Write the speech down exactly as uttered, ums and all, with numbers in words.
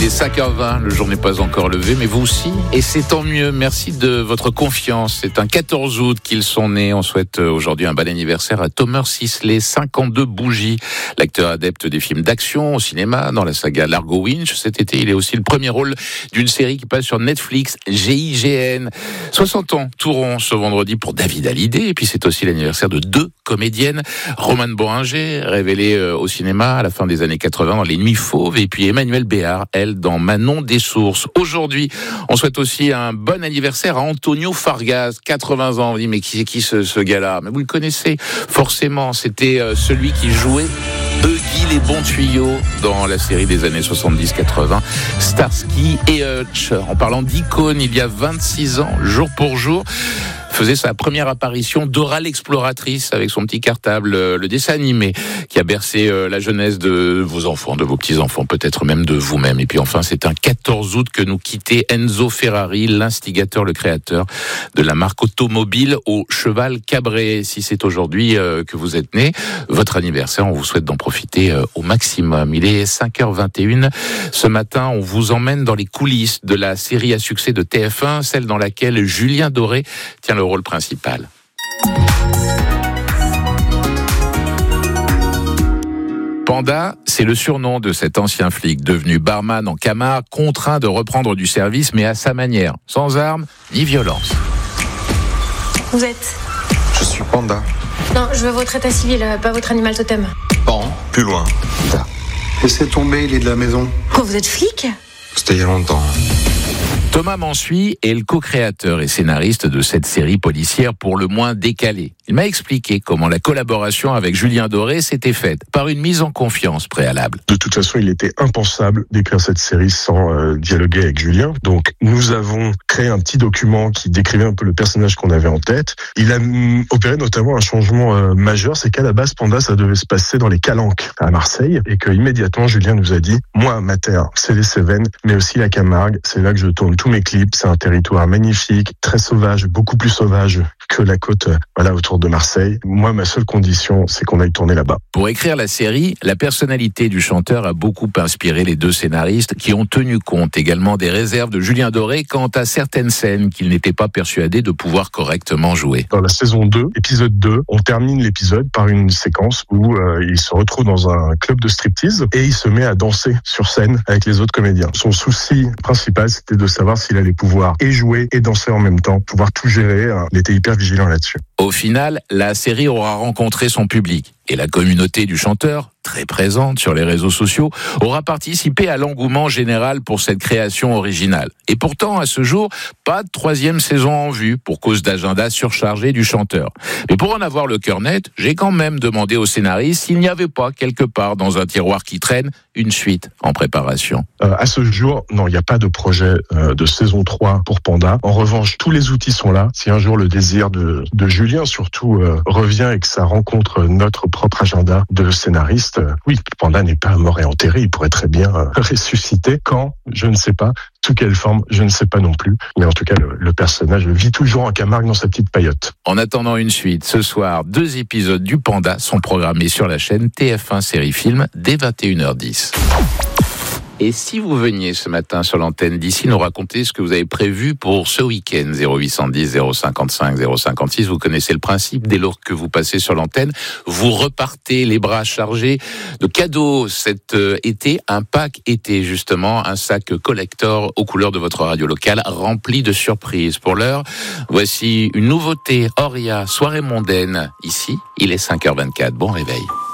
Il est cinq heures vingt, le jour n'est pas encore levé, mais vous aussi, et c'est tant mieux. Merci de votre confiance. C'est un quatorze août qu'ils sont nés. On souhaite aujourd'hui un bon anniversaire à Thomas Sisley, cinquante-deux bougies. L'acteur adepte des films d'action au cinéma, dans la saga Largo Winch. Cet été, il est aussi le premier rôle d'une série qui passe sur Netflix, G I G N. soixante ans, tout rond ce vendredi pour David Hallyday. Et puis c'est aussi l'anniversaire de deux comédiennes. Romane Boringer, révélée au cinéma à la fin des années quatre-vingts dans Les Nuits Fauves. Et puis Emmanuelle Béard, elle, dans Manon des Sources. Aujourd'hui, on souhaite aussi un bon anniversaire à Antonio Fargas, quatre-vingts ans. On dit, mais qui c'est qui ce, ce gars-là? Mais vous le connaissez forcément. C'était euh, celui qui jouait Huggy les bons tuyaux dans la série des années soixante-dix quatre-vingts, Starsky et Hutch. En parlant d'icône, il y a vingt-six ans, jour pour jour, faisait sa première apparition Dora l'exploratrice avec son petit cartable, le dessin animé qui a bercé la jeunesse de vos enfants, de vos petits-enfants, peut-être même de vous-même. Et puis enfin, c'est un quatorze août que nous quittait Enzo Ferrari, l'instigateur, le créateur de la marque automobile au cheval cabré. Si c'est aujourd'hui que vous êtes né, votre anniversaire, on vous souhaite d'en profiter au maximum. Il est cinq heures vingt et une. Ce matin, on vous emmène dans les coulisses de la série à succès de T F un, celle dans laquelle Julien Doré tient le rôle principal. Panda, c'est le surnom de cet ancien flic devenu barman en Camargue, contraint de reprendre du service, mais à sa manière, sans armes ni violence. Vous êtes ? Je suis Panda. Non, je veux votre état civil, pas votre animal totem. Pan, plus loin. Panda. Laissez tomber, il est de la maison. Quoi, vous êtes flic ? C'était il y a longtemps. Thomas Mansuy est le co-créateur et scénariste de cette série policière pour le moins décalée. Il m'a expliqué comment la collaboration avec Julien Doré s'était faite par une mise en confiance préalable. De toute façon, il était impensable d'écrire cette série sans euh, dialoguer avec Julien. Donc, nous avons créé un petit document qui décrivait un peu le personnage qu'on avait en tête. Il a mm, opéré notamment un changement euh, majeur, c'est qu'à la base, Panda, ça devait se passer dans les Calanques à Marseille, et que immédiatement, Julien nous a dit, moi, ma terre, c'est les Cévennes, mais aussi la Camargue. C'est là que je tourne tous mes clips. C'est un territoire magnifique, très sauvage, beaucoup plus sauvage que la côte, euh, voilà, autour de Marseille. Moi, ma seule condition, c'est qu'on aille tourner là-bas. Pour écrire la série, la personnalité du chanteur a beaucoup inspiré les deux scénaristes qui ont tenu compte également des réserves de Julien Doré quant à certaines scènes qu'il n'était pas persuadé de pouvoir correctement jouer. Dans la saison deux, épisode deux, on termine l'épisode par une séquence où euh, il se retrouve dans un club de striptease et il se met à danser sur scène avec les autres comédiens. Son souci principal, c'était de savoir s'il allait pouvoir et jouer et danser en même temps, pouvoir tout gérer. Il était hyper vigilant là-dessus. Au final, la série aura rencontré son public et la communauté du chanteur, très présente sur les réseaux sociaux, aura participé à l'engouement général pour cette création originale. Et pourtant, à ce jour, pas de troisième saison en vue pour cause d'agenda surchargé du chanteur. Mais pour en avoir le cœur net, j'ai quand même demandé au scénariste s'il n'y avait pas quelque part dans un tiroir qui traîne une suite en préparation. Euh, à ce jour, non, il n'y a pas de projet euh, de saison trois pour Panda. En revanche, tous les outils sont là. Si un jour le désir de, de Julien, surtout, euh, revient et que ça rencontre notre propre agenda de scénariste, euh, oui, Panda n'est pas mort et enterré. Il pourrait très bien euh, ressusciter. Quand ? Je ne sais pas. Sous quelle forme, je ne sais pas non plus. Mais en tout cas, le, le personnage vit toujours en Camargue dans sa petite paillote. En attendant une suite, ce soir, deux épisodes du Panda sont programmés sur la chaîne T F un Série Film dès vingt et une heures dix. Et si vous veniez ce matin sur l'antenne d'ici nous raconter ce que vous avez prévu pour ce week-end, zéro huit cent dix, zéro cinquante-cinq, zéro cinquante-six, vous connaissez le principe, dès lors que vous passez sur l'antenne, vous repartez les bras chargés de cadeaux cet été, un pack été justement, un sac collector aux couleurs de votre radio locale, rempli de surprises. Pour l'heure, voici une nouveauté, Auria, soirée mondaine. Ici, il est cinq heures vingt-quatre, bon réveil.